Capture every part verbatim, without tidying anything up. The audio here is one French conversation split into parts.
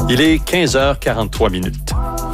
Il est quinze heures quarante-trois minutes.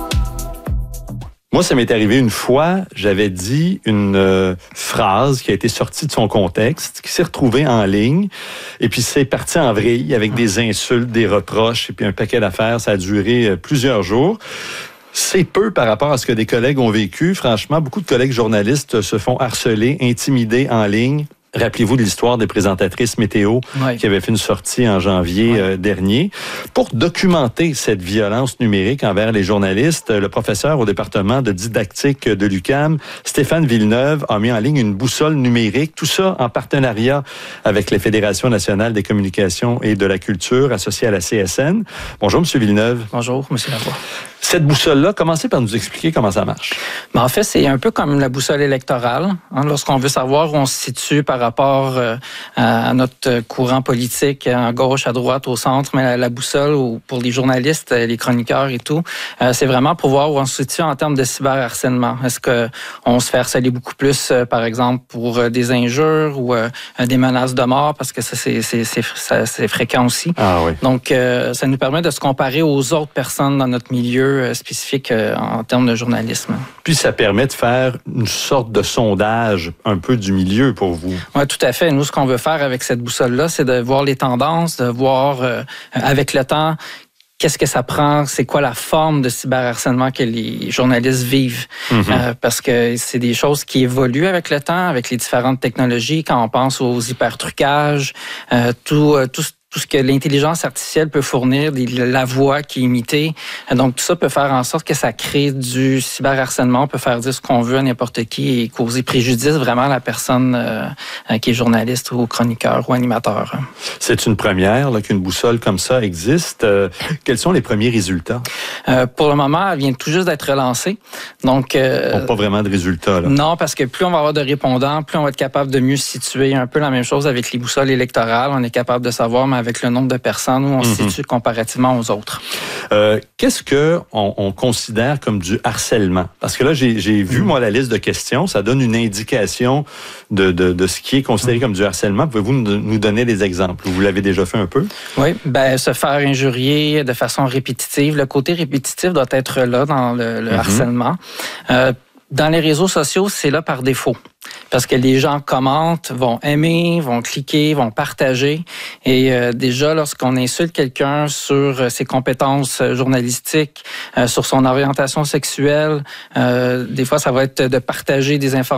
Moi, ça m'est arrivé une fois, j'avais dit une euh, phrase qui a été sortie de son contexte, qui s'est retrouvée en ligne, et puis c'est parti en vrille avec des insultes, des reproches, et puis un paquet d'affaires. Ça a duré euh, plusieurs jours. C'est peu par rapport à ce que des collègues ont vécu. Franchement, beaucoup de collègues journalistes se font harceler, intimider en ligne. Rappelez-vous de l'histoire des présentatrices météo oui. qui avaient fait une sortie en janvier oui. euh, dernier. Pour documenter cette violence numérique envers les journalistes, le professeur au département de didactique de l'U Q A M, Stéphane Villeneuve, a mis en ligne une boussole numérique. Tout ça en partenariat avec les Fédérations nationales des communications et de la culture associées à la C S N. Bonjour, M. Villeneuve. Bonjour, M. Lavoie. Cette boussole-là, commencez par nous expliquer comment ça marche. Mais en fait, c'est un peu comme la boussole électorale. Hein, lorsqu'on veut savoir où on se situe par rapport euh, à notre courant politique, à gauche, à droite, au centre, mais la, la boussole, ou pour les journalistes, les chroniqueurs et tout, euh, c'est vraiment pour voir où on se situe en termes de cyberharcèlement. Est-ce qu'on se fait harceler beaucoup plus, euh, par exemple, pour euh, des injures ou euh, des menaces de mort, parce que ça, c'est, c'est, c'est, ça, c'est fréquent aussi. Ah oui. Donc, euh, ça nous permet de se comparer aux autres personnes dans notre milieu spécifique euh, en termes de journalisme. Puis ça permet de faire une sorte de sondage un peu du milieu pour vous. Oui, tout à fait. Nous, ce qu'on veut faire avec cette boussole-là, c'est de voir les tendances, de voir euh, avec le temps qu'est-ce que ça prend, c'est quoi la forme de cyberharcèlement que les journalistes vivent. Mm-hmm. Euh, parce que c'est des choses qui évoluent avec le temps, avec les différentes technologies. Quand on pense aux hypertrucages, euh, tout, euh, tout tout ce que l'intelligence artificielle peut fournir, la voix qui est imitée. Donc, tout ça peut faire en sorte que ça crée du cyberharcèlement. On peut faire dire ce qu'on veut à n'importe qui et causer préjudice vraiment à la personne euh, qui est journaliste ou chroniqueur ou animateur. C'est une première là, qu'une boussole comme ça existe. Euh, quels sont les premiers résultats? Euh, pour le moment, elle vient tout juste d'être relancée. Donc, euh, bon, pas vraiment de résultats, là. Non, parce que plus on va avoir de répondants, plus on va être capable de mieux se situer. Un peu la même chose avec les boussoles électorales. On est capable de savoir, mais avec le nombre de personnes où on mm-hmm. se situe comparativement aux autres. Euh, qu'est-ce que on, on considère comme du harcèlement? Parce que là, j'ai, j'ai vu, mm-hmm. moi, la liste de questions. Ça donne une indication de, de, de ce qui est considéré mm-hmm. comme du harcèlement. Pouvez-vous nous donner des exemples? Vous l'avez déjà fait un peu? Oui. Ben, se faire injurier de façon répétitive. Le côté répétitif doit être là dans le, le mm-hmm. harcèlement. Euh, dans les réseaux sociaux, c'est là par défaut. Parce que les gens commentent, vont aimer, vont cliquer, vont partager. Et euh, déjà, lorsqu'on insulte quelqu'un sur ses compétences journalistiques, euh, sur son orientation sexuelle, euh, des fois, ça va être de partager des informations